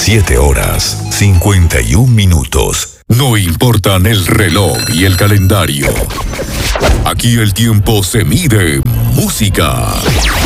7 horas, 51 minutos. No importan el reloj y el calendario. Aquí el tiempo se mide en música.